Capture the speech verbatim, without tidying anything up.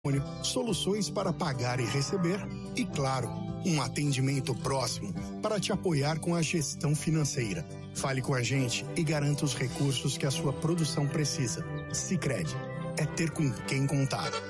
soluções para pagar e receber e, claro, um atendimento próximo para te apoiar com a gestão financeira. Fale com a gente e garanta os recursos que a sua produção precisa. Sicredi, é ter com quem contar.